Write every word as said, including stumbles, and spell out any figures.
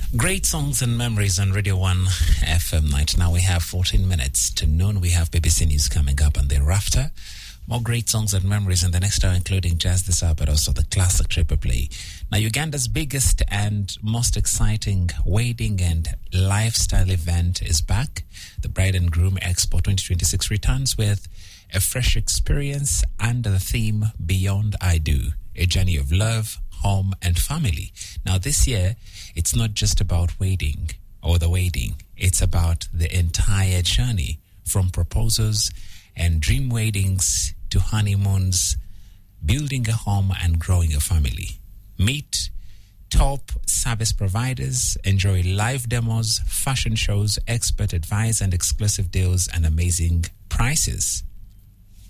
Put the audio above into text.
Great songs and memories on Radio one F M night. Now we have fourteen minutes to noon. We have B B C News coming up and thereafter. More great songs and memories in the next hour, including Jazz This Hour, but also the classic triple play. Now, Uganda's biggest and most exciting wedding and lifestyle event is back. The Bride and Groom Expo twenty twenty-six returns with a fresh experience under the theme Beyond I Do, a journey of love, home, and family. Now, this year, it's not just about wedding or the wedding. It's about the entire journey, from proposals and dream weddings to honeymoons, building a home and growing a family. Meet top service providers, enjoy live demos, fashion shows, expert advice, and exclusive deals and amazing prices.